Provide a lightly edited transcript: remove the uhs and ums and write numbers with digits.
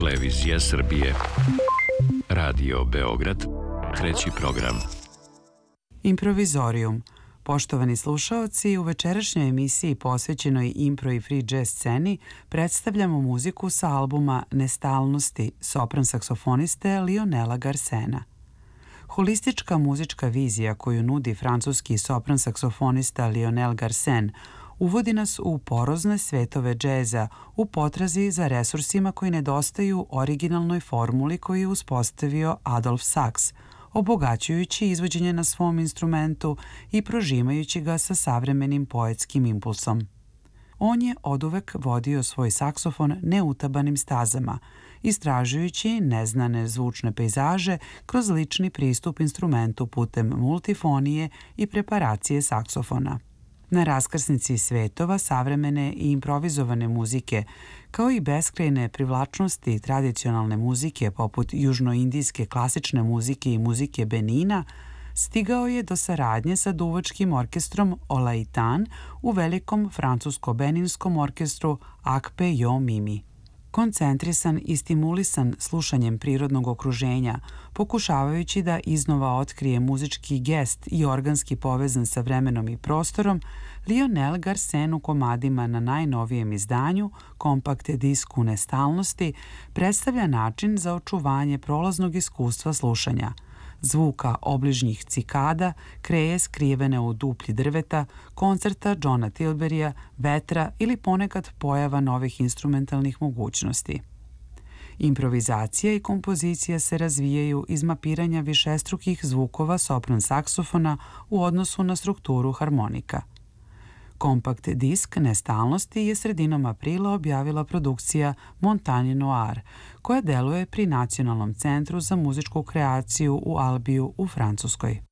Televizija Srbije, Radio Beograd, treći program. Improvizorijum. Poštovani slušaoci, u večerašnjoj emisiji posvećenoj impro i free jazz sceni predstavljamo muziku sa albuma Nestalnosti sopran saksofoniste Lionela Garsena. Holistička muzička vizija koju nudi francuski sopran saksofonista Lionel Garsen uvodi nas u porozne svetove džeza u potrazi za resursima koji nedostaju originalnoj formuli koju je uspostavio Adolf Sachs, obogaćujući izvođenje na svom instrumentu i prožimajući ga sa savremenim poetskim impulsom. On je oduvek vodio svoj saksofon neutabanim stazama, istražujući neznane zvučne pejzaže kroz lični pristup instrumentu putem multifonije i preparacije saksofona. Na raskrsnici svetova savremene i improvizovane muzike, kao i beskrajne privlačnosti tradicionalne muzike poput južnoindijske klasične muzike i muzike Benina, stigao je do saradnje sa duvačkim orkestrom Olaitan u velikom francusko-beninskom orkestru Akpe Yo Mimi. Koncentrisan i stimulisan slušanjem prirodnog okruženja, pokušavajući da iznova otkrije muzički gest i organski povezan sa vremenom i prostorom, Lionel Garsen u komadima na najnovijem izdanju, kompakt disku Nestalnosti, predstavlja način za očuvanje prolaznog iskustva slušanja, zvuka obližnjih cikada, kreje skrivene u duplji drveta, koncerta Johna Tilberija, vetra ili ponekad pojava novih instrumentalnih mogućnosti. Improvizacija i kompozicija se razvijaju iz mapiranja višestrukih zvukova sopran saksofona u odnosu na strukturu harmonika. Kompakt disk Nestalnosti je sredinom aprila objavila produkcija Montagne Noire, koja deluje pri Nacionalnom centru za muzičku kreaciju u Albiju u Francuskoj.